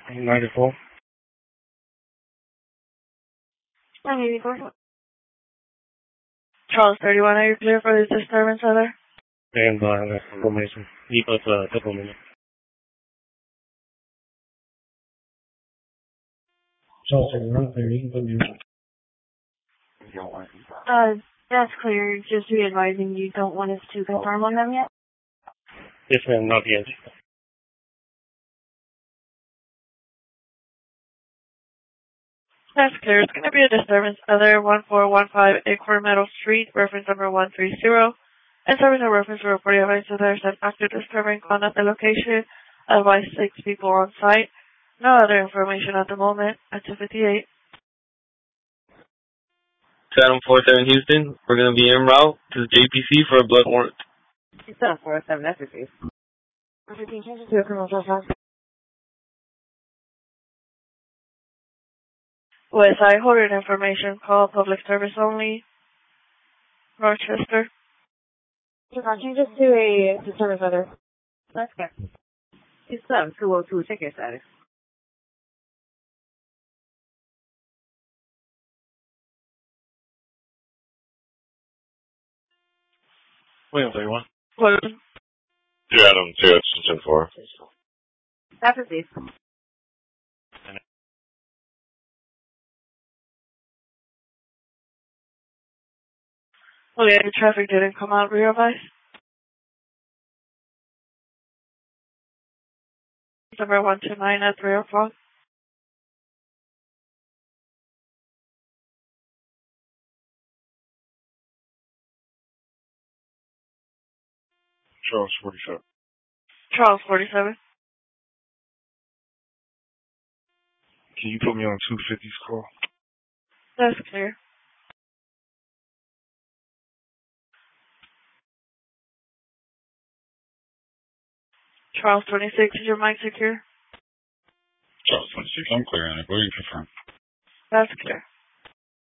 94. 984. Charles 31, are you clear for this disturbance, other? Stand by on that information. Give us a couple minutes. Charles 31, you can do. That's clear. Just re-advising you don't want us to confirm on them yet? Yes, ma'am, not yet. That's clear. It's going to be a disturbance. Other 1415 Acorn Meadow Street, reference number 130. And serving a reference to report advice that there's an active disturbing on at the location. Advise 6 people on site. No other information at the moment. At 258. 747 Houston, we're going to be en route to the JPC for a blood warrant. 747, that's your case. 15 changes to a criminal trespass. West Side Holder information, call public service only. Rochester. Changes to a disturbance other. That's good. It's 202, check your status. William 31. William. 2 Adam, 2 Extension 4. That's it, Okay, traffic didn't come out, re-advise. Number 129 at 3 o'clock. Charles 47. Charles 47. Can you put me on 250's call? That's clear. Charles 26, is your mic secure? Charles 26, I'm clear on it. Go ahead and confirm. That's clear.